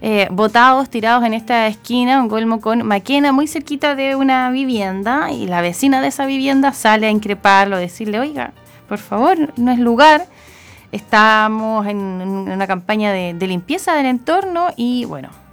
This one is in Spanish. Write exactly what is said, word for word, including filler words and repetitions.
eh, botados, tirados en esta esquina, un colmo con Maquena, muy cerquita de una vivienda, y la vecina de esa vivienda sale a increparlo, a decirle, oiga, por favor, no es lugar, estamos en, en una campaña de, de limpieza del entorno, y bueno,